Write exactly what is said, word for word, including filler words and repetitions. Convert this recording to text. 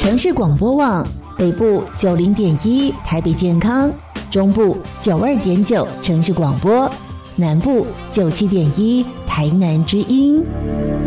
城市广播网北部九零点一台北健康，中部九二点九城市广播，南部九七点一台南之音。